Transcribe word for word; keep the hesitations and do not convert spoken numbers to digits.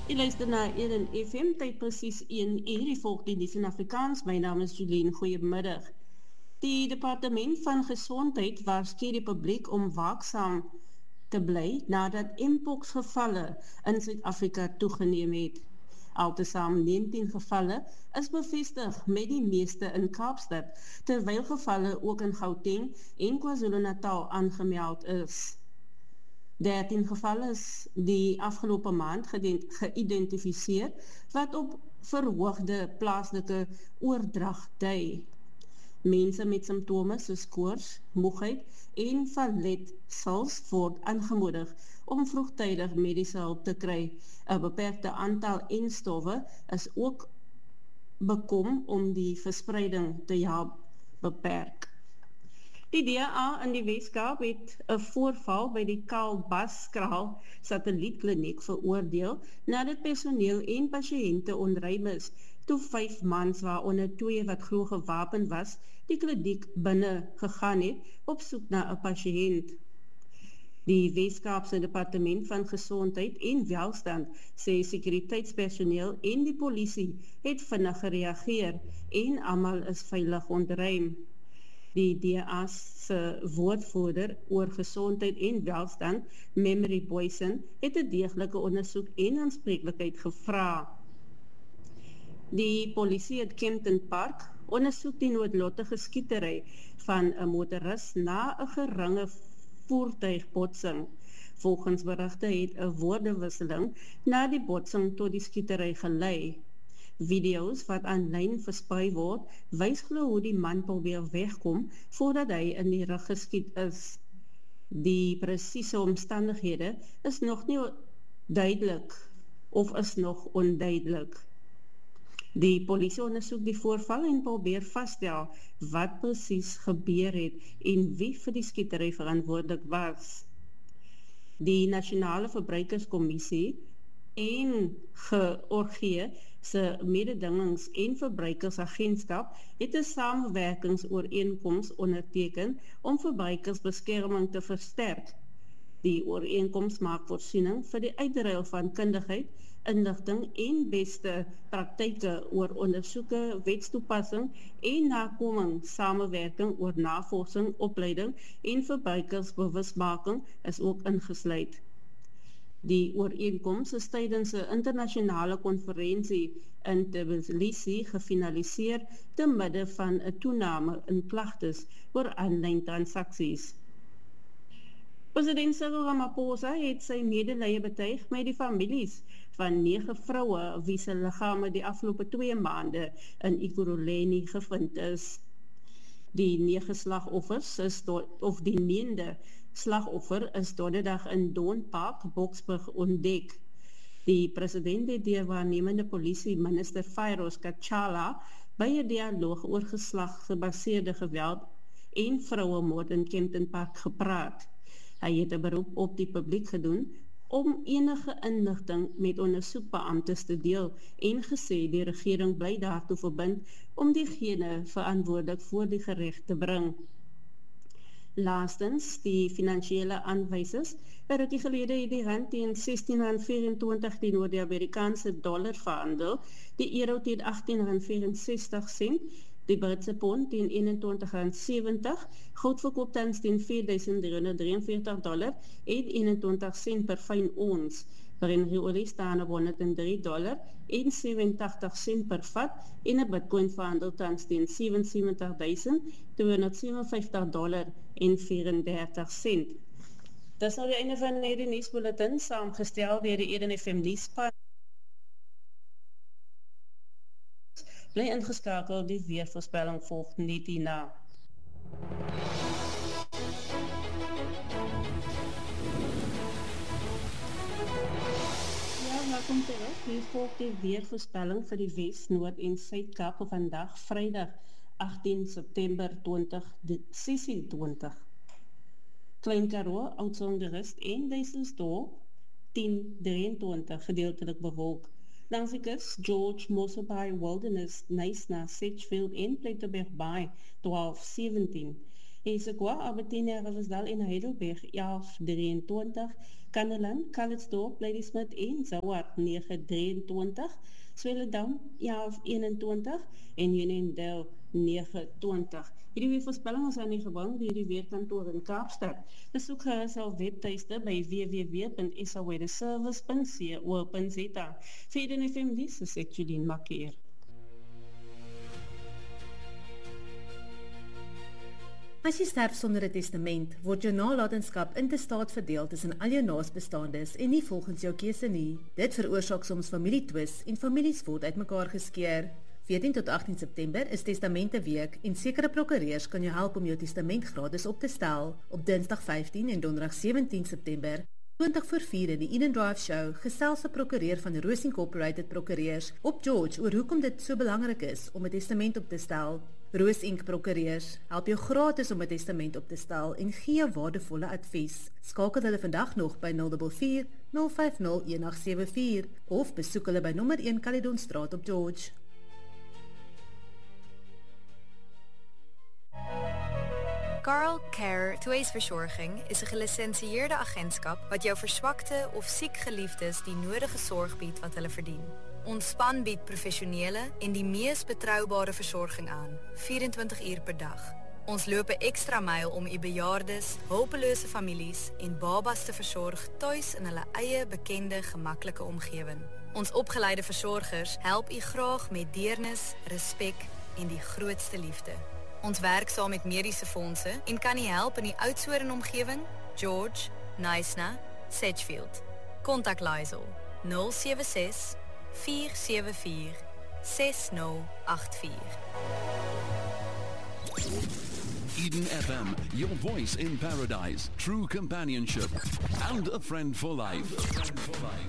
Je luister na Eden F M, tyd presies een uur, die volg die nuus in Afrikaans. My naam is Jolien, goeiemiddag. Die Departement van Gesondheid waarsku die publiek om waaksaam te bly nadat mpox gevalle in Suid-Afrika toegeneem het. Altesaam negentien gevalle is bevestig met die meeste in Kaapstad, terwyl gevalle ook in Gauteng en KwaZulu-Natal aangemeld is. dertien gevalle is die afgelope maand geïdentifiseer wat op verhoogde plaaslike oordrag dui. Mense met simptome soos koors, moegheid en verletsels word aangemoedig om vroegtydig mediese hulp te kry. 'n Beperkte aantal enstowwe is ook bekom om die verspreiding te help beperk. Die D A in die Weskaap het 'n voorval by die Karl Baskraal satellietkliniek veroordeel nadat personeel en pasiënte onruim is toe vyf mans waaronder twee wat glo gewapen was, die kliniek binne gegaan het op soek na 'n pasiënt. Die Weskaapse Departement van Gesondheid en Welstand sê sekuriteitspersoneel en die polisie het vinnig gereageer en almal is veilig ontruim. Die D A se woordvoerder oor gesondheid en welstand, Memory Boysen, het 'n deeglike ondersoek en aanspreeklikheid gevra. Die polisie het Kempton Park ondersoek die noodlottige skietery van 'n motoris na 'n geringe voertuigbotsing. Volgens berigte het 'n woordewisseling na die botsing tot die skietery gelei. Video's wat aanlyn versprei word, wys glo hoe die man probeer wegkom voordat hy in die rug geskiet is. Die presiese omstandighede is nog nie duidelik of is nog onduidelik. Die polisie ondersoek die voorval en probeer vasstel wat presies gebeur het en wie vir die skietery verantwoordelik was. Die Nasionale Verbruikerskommissie en Georgië se mededingings- en verbruikersagentskap het 'n samewerkingsooreenkoms onderteken om verbruikersbeskerming te versterk. Die ooreenkoms maak voorsiening vir die uitruil van kundigheid, inligting en beste praktyke oor ondersoeke, wetstoepassing en nakoming. Samewerking oor navorsing, opleiding en verbruikersbewusmaking is ook ingesluit. Die ooreenkoms is tydens 'n internasionale konferensie in Tbilisi gefinaliseer te midde van 'n toename in klagtes oor aanlyn transaksies. President Cyril Ramaphosa het sy medelee betuig met die families van nege vroue wie se liggame die afgelope twee maande in Ekurhuleni gevind is. Die nege slagoffers is tot, of die neende slagoffer is donderdag in Dawn Park, Boksburg ontdek. Die president het deur waarnemende polisie minister Fairoz Kachala by 'n dialoog oor geslagsgebaseerde geweld en vrouemoord in Kempton Park gepraat. Hy het 'n beroep op die publiek gedoen om enige inligting met ondersoekbeamptes te deel en gesê die regering bly daartoe verbind om diegene verantwoordelik voor die gereg te bring. Laastens, die finansiële aanwysers, 'n rukkie gelede het die rand teen sestien rand vyf-en-twintig teenoor die Amerikaanse dollar verhandel, die euro teen agttien rand vyf-en-sestig sent, die Britse pond teen eenentwintig rand sewentig, goud verkoop tans teen vier duisend driehonderd drieënveertig dollar en eenentwintig sent per fyn ons. Brent olie staan op honderd en drie dollar en sewentig sent per vat en 'n Bitcoin verhandel tans teen sewensewentig duisend tweehonderd sewenvyftig dollar en vierendertig sent. Dis nou die einde van hierdie nuusbulletin, saamgestel deur die Eden F M nuusspan. Bly ingeskakel, die weervoorspelling volg net hierna. Welkom terug, hier volg die weervoorspelling vir die Wes, Noord en Suid-Kaap vir vandag, Vrydag agttien September twintig sesentwintig. Klein Karoo, Oudtshoorn-Rust en Duisensdorp tien drieëntwintig, gedeeltelik bewolk. Langs die kus, George, Mossel Bay, Wilderness, Knysna, Sedgefield en Pletterberg Bay twaalf sewentien. Issaquah, Albertina, Riversdal en Heidelberg elf drieëntwintig, Kannaland, Calitzdorp, Ladysmith en Zouart negen drieëntwintig, Swellendam elf eenentwintig en Unionville negen twintig. Hierdie weervoorspelling is aan die gebring deur die Weerkantoor in Kaapstad. Besoek gerus al webtuiste by w w w punt s a weatherservice punt co punt za. Vir die F M nuus is ek Julien Makkeer. As jy sterf sonder 'n testament, word jou nalatenskap intestaat verdeel tussen al jou naasbestaandes en nie volgens jou keuse nie. Dit veroorsaak soms familietwis en families word uitmekaar geskeur. veertien tot agttien September is Testamente Week en sekere prokureurs kan jou help om jou testament gratis op te stel. Op Dinsdag vyftien en Donderdag sewentien September, twintig voor vier in die Eden Drive Show, gesels 'n prokureur van Roos Incorporated Prokureurs op George oor hoekom dit so belangrik is om 'n testament op te stel. Roos Inc Prokureurs help jou gratis om 'n testament op te stel en gee jou waardevolle advies. Skakel hulle vandag nog by nul vier vier, nul vyf nul, een agt sewe vier of besoek hulle by nommer een Caledonstraat op George. Carl Care Tweesverzorging is 'n gelisensieerde agentskap wat jou verswakte of siek geliefdes die nodige sorg bied wat hulle verdien. Ons span bied professionele en die mees betroubare versorging aan, vyf-en-twintig uur per dag. Ons loop 'n ekstra myl om u bejaardes, hulpelose families en babas te versorg tuis in hulle eie bekende, gemaklike omgewing. Ons opgeleide versorgers help u graag met deernis, respek en die grootste liefde. Ons werk saam met mediese fondse en kan u help in die Oudtshoorn omgewing, George, Knysna, Sedgefield. Kontak Lysel nul sewe ses, vier sewe vier, ses nul agt vier. Eden F M, your voice in paradise, true companionship, and a friend for life.